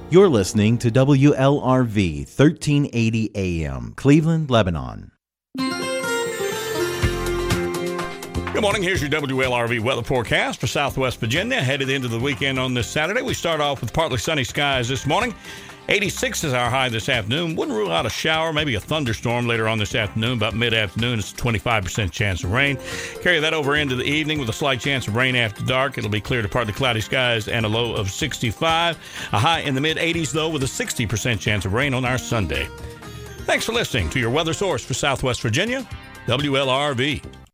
You're listening to WLRV 1380 AM, Cleveland, Lebanon. Good morning. Here's your WLRV weather forecast for Southwest Virginia. Headed into the weekend on this Saturday. We start off with partly sunny skies this morning. 86 is our high this afternoon. Wouldn't rule out a shower, maybe a thunderstorm later on this afternoon. About mid-afternoon, it's a 25% chance of rain. Carry that over into the evening with a slight chance of rain after dark. It'll be clear to partly cloudy skies and a low of 65. A high in the mid-80s, though, with a 60% chance of rain on our Sunday. Thanks for listening to your weather source for Southwest Virginia, WLRV.